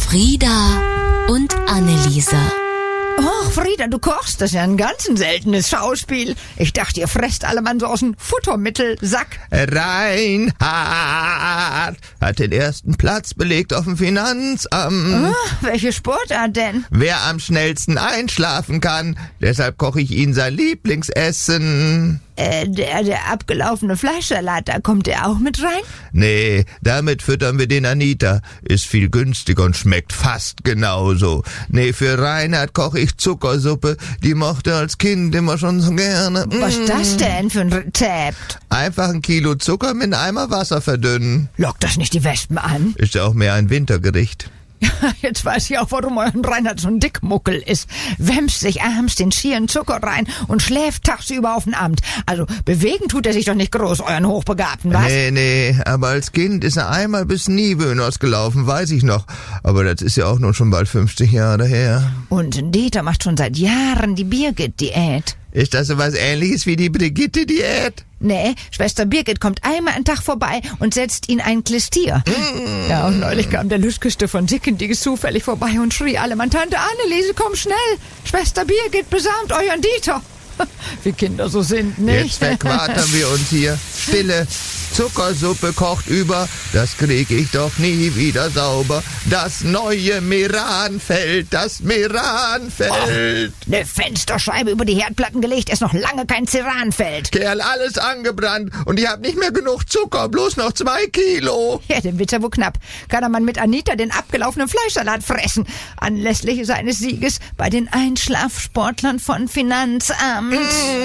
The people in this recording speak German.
Frieda und Anneliese. Och, Frieda, du kochst, das ist ja ein ganz seltenes Schauspiel. Ich dachte, ihr fresst alle Mann so aus dem Futtermittelsack. Reinhard hat den ersten Platz belegt auf dem Finanzamt. Welche Sportart denn? Wer am schnellsten einschlafen kann, deshalb koche ich Ihnen sein Lieblingsessen. Der abgelaufene Fleischsalat, da kommt der auch mit rein? Nee, damit füttern wir den Anita. Ist viel günstiger und schmeckt fast genauso. Nee, für Reinhard koche ich Zuckersuppe. Die mochte er als Kind immer schon so gerne. Was ist das denn für ein Rezept? Einfach 1 Kilo Zucker mit einem Eimer Wasser verdünnen. Lockt das nicht die Wespen an? Ist ja auch mehr ein Wintergericht. Jetzt weiß ich auch, warum euer Reinhard so ein Dickmuckel ist. Wämst sich abends den schieren Zucker rein und schläft tagsüber auf dem Amt. Also bewegen tut er sich doch nicht groß, euren Hochbegabten, was? Nee, aber als Kind ist er einmal bis Niewöhners gelaufen, weiß ich noch. Aber das ist ja auch nun schon bald 50 Jahre her. Und Dieter macht schon seit Jahren die Birgit-Diät. Ist das so was Ähnliches wie die Brigitte-Diät? Nee, Schwester Birgit kommt einmal einen Tag vorbei und setzt ihn ein Klistier. Ja, und neulich kam der Lüschkiste von Sickendiges zufällig vorbei und schrie alle, Mann, Tante Anneliese, komm schnell! Schwester Birgit besamt euren Dieter! Wie Kinder so sind, nicht? Jetzt verquartern wir uns hier. Stille. Zuckersuppe kocht über, das krieg ich doch nie wieder sauber. Das neue Meranfeld, das Meranfeld. Eine Fensterscheibe über die Herdplatten gelegt, ist noch lange kein Ceranfeld. Kerl, alles angebrannt und ich hab nicht mehr genug Zucker, bloß noch 2 Kilo. Ja, dem wird's ja wohl knapp. Kann er man mit Anita den abgelaufenen Fleischsalat fressen, anlässlich seines Sieges bei den Einschlafsportlern von Finanzamt.